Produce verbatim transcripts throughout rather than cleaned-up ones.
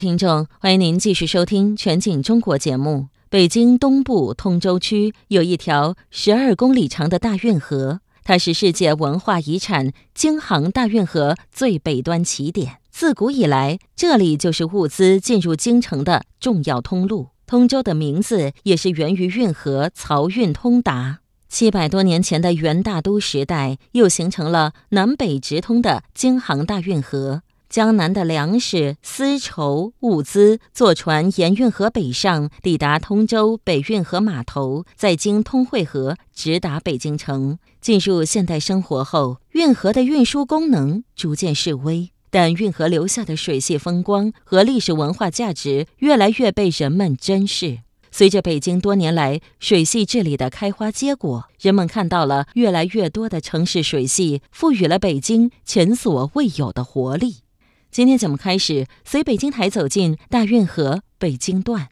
听众，欢迎您继续收听全景中国节目。北京东部通州区有一条十二公里长的大运河，它是世界文化遗产京杭大运河最北端起点。自古以来，这里就是物资进入京城的重要通路。通州的名字也是源于运河漕运通达。七百多年前的元大都时代，又形成了南北直通的京杭大运河。江南的粮食、丝绸、物资坐船沿运河北上，抵达通州北运河码头，再经通惠河直达北京城。进入现代生活后，运河的运输功能逐渐式微，但运河留下的水系风光和历史文化价值越来越被人们珍视。随着北京多年来水系治理的开花结果，人们看到了越来越多的城市水系赋予了北京前所未有的活力。今天节目开始，随北京台走进大运河北京段。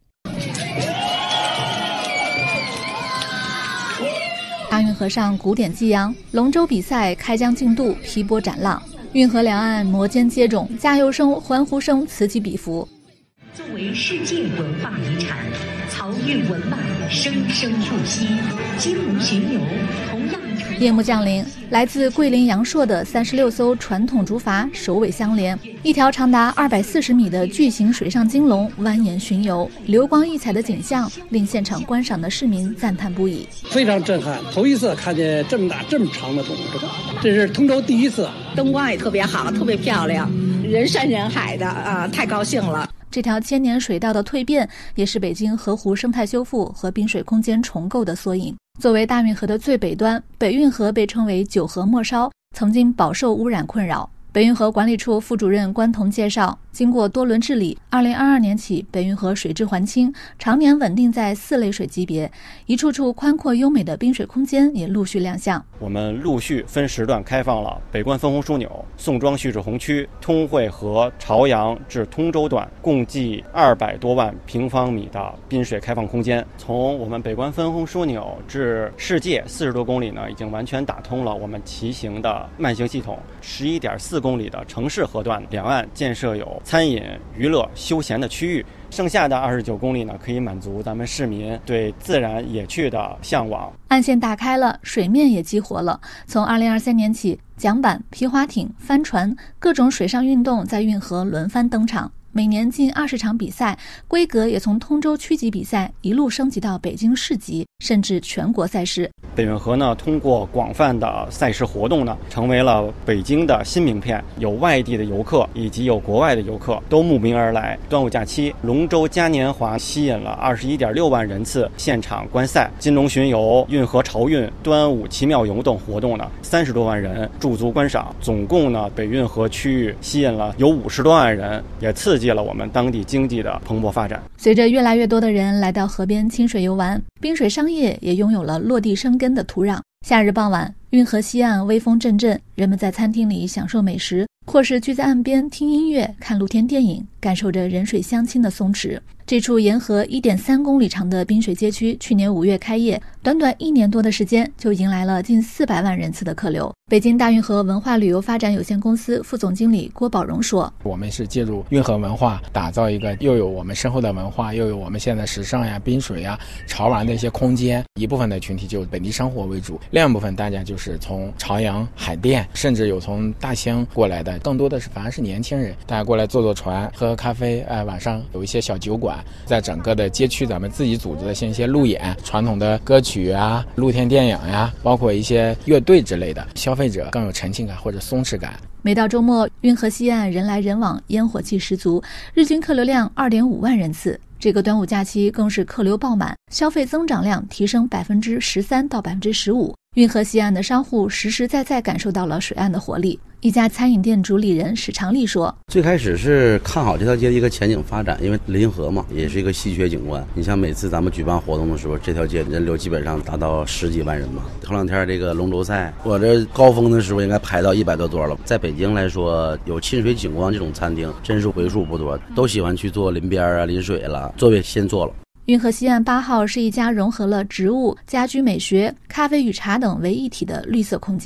大运河上鼓点激扬，龙舟比赛开疆竞渡，劈波斩浪，运河两岸摩肩接踵，加油声、欢呼声此起彼伏。 作为世界文化遗产，漕运文脉生生不息，金龙巡游同样。 夜幕降临，来自桂林阳朔的三十六艘传统竹筏首尾相连，一条长达二百四十米的巨型水上金龙蜿蜒巡游，流光溢彩的景象令现场观赏的市民赞叹不已。 非常震撼，头一次看见这么大这么长的龙，这是通州第一次。 灯光也特别好，特别漂亮，人山人海的啊，太高兴了。 这条千年水道的蜕变，也是北京河湖生态修复和滨水空间重构的缩影。作为大运河的最北端，北运河被称为九河末梢，曾经饱受污染困扰。北运河管理处副主任关彤介绍，经过多轮治理，二零二二年起，北运河水质环清，常年稳定在四类水级别，一处处宽阔优美的滨水空间也陆续亮相。 我们陆续分时段开放了北关分洪枢纽、宋庄蓄滞洪区、通惠河朝阳至通州段，共计二百多万平方米的滨水开放空间。从我们北关分洪枢纽至世界四十多公里呢，已经完全打通了我们骑行的慢行系统。十一点四公里的城市河段，两岸建设有餐饮、娱乐、休闲的区域。剩下的二十九公里呢，可以满足咱们市民对自然野趣的向往。 岸线打开了，水面也激活了。从二零二三年起，桨板、皮划艇、帆船，各种水上运动在运河轮番登场。每年近二十场比赛，规格也从通州区级比赛一路升级到北京市级，甚至全国赛事。 北运河呢，通过广泛的赛事活动呢，成为了北京的新名片。有外地的游客以及有国外的游客都慕名而来。端午假期，龙舟嘉年华吸引了二十一点六万人次现场观赛。金龙巡游、运河漕运、端午奇妙游等活动呢，三十多万人驻足观赏。总共呢，北运河区域吸引了有五十多万人，也刺激了我们当地经济的蓬勃发展。 随着越来越多的人来到河边清水游玩，滨水商业也拥有了落地生根的土壤。夏日傍晚，运河西岸微风阵阵，人们在餐厅里享受美食，或是聚在岸边听音乐、看露天电影，感受着人水相亲的松弛。这处沿河 一点三公里长的滨水街区，去年五月开业，短短一年多的时间就迎来了近四百万人次的客流。北京大运河文化旅游发展有限公司副总经理郭宝荣说：“ 我们是借助运河文化，打造一个又有我们深厚的文化，又有我们现在时尚呀、滨水呀、潮玩的一些空间。一部分的群体就本地生活为主，另一部分大家就是从朝阳、海淀，甚至有从大兴过来的，更多的是反而是年轻人，大家过来坐坐船、喝喝咖啡。哎、呃，晚上有一些小酒馆。”在整个的街区，咱们自己组织的像一些路演、传统的歌曲啊、露天电影呀，包括一些乐队之类的，消费者更有沉浸感或者松弛感。 每到周末，运河西岸人来人往，烟火气十足，日均客流量 二点五万人次。这个端午假期更是客流爆满，消费增长量提升百分之十三到百分之十五。运河西岸的商户实实在在感受到了水岸的活力。一家餐饮店主理人史长利说：“ 最开始是看好这条街的一个前景发展，因为临河嘛，也是一个稀缺景观。你像每次咱们举办活动的时候，这条街人流基本上达到十几万人嘛。头两天这个龙舟赛，我这高峰的时候应该排到一百多桌了。在北京来说，有亲水景观这种餐厅真是为数不多，都喜欢去做临边啊、临水了，座位先坐了。” 运河西岸八号是一家融合了植物、家居美学、咖啡与茶等为一体的绿色空间。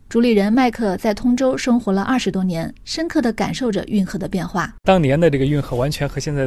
主理人麦克在通州生活了二十多年，深刻地感受着运河的变化。 当年的这个运河完全和现在